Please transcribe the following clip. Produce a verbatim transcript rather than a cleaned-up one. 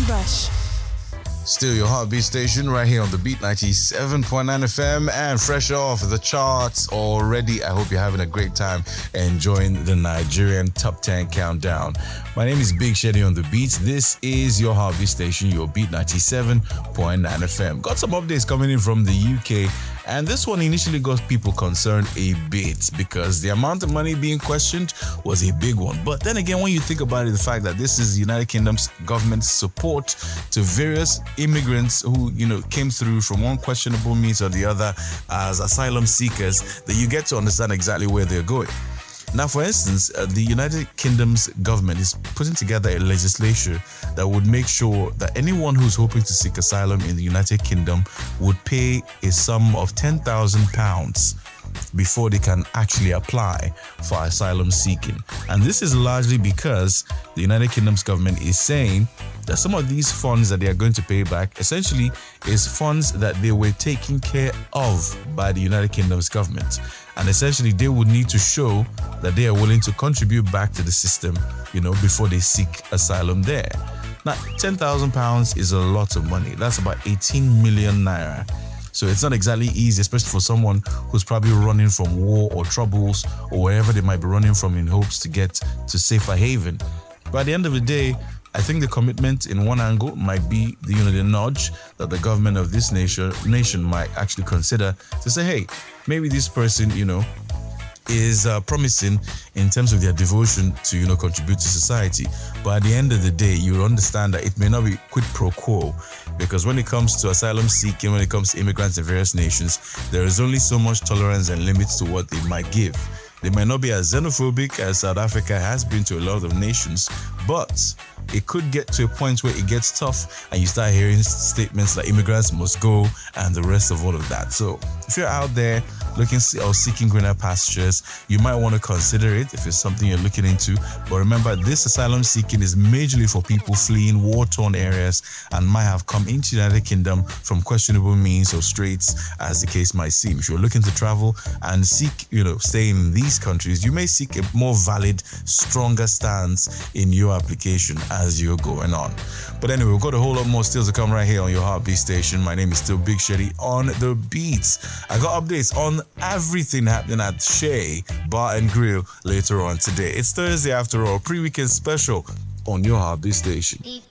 Rush. Still your heartbeat station right here on the Beat ninety-seven point nine F M and fresh off the charts already. I hope you're having a great time enjoying the Nigerian Top ten Countdown. My name is Big Shady on the Beats. This is your heartbeat station, your Beat ninety-seven point nine F M. Got some updates coming in from the U K, and this one initially got people concerned a bit because the amount of money being questioned was a big one. But then again, when you think about it, the fact that this is the United Kingdom's government's support to various immigrants who, you know, came through from one questionable means or the other as asylum seekers, that you get to understand exactly where they're going. Now, for instance, uh, the United Kingdom's government is putting together a legislation that would make sure that anyone who's hoping to seek asylum in the United Kingdom would pay a sum of ten thousand pounds before they can actually apply for asylum seeking. And this is largely because the United Kingdom's government is saying that some of these funds that they are going to pay back essentially is funds that they were taken care of by the United Kingdom's government. And essentially they would need to show that they are willing to contribute back to the system, you know, before they seek asylum there. Now, ten thousand pounds is a lot of money. That's about eighteen million naira. So it's not exactly easy, especially for someone who's probably running from war or troubles or wherever they might be running from in hopes to get to safer haven. But at the end of the day, I think the commitment in one angle might be the, you know, the nudge that the government of this nation nation might actually consider to say, hey, maybe this person, you know, is uh, promising in terms of their devotion to, you know, contribute to society. But at the end of the day, you understand that it may not be quid pro quo, because when it comes to asylum seeking, when it comes to immigrants in various nations, there is only so much tolerance and limits to what they might give. They might not be as xenophobic as South Africa has been to a lot of nations, but it could get to a point where it gets tough and you start hearing statements like immigrants must go and the rest of all of that. So if you're out there looking or seeking greener pastures, you might want to consider it if it's something you're looking into. But remember, this asylum seeking is majorly for people fleeing war-torn areas and might have come into the United Kingdom from questionable means or straits, as the case might seem. If you're looking to travel and seek, you know, stay in these countries, you may seek a more valid, stronger stance in your application as you're going on. But anyway, we've got a whole lot more still to come right here on your heartbeat station. My name is still Big Shady on the Beats. I got updates on everything happening at Shea Bar and Grill later on today. It's Thursday after all, pre-weekend special on your heartbeat station.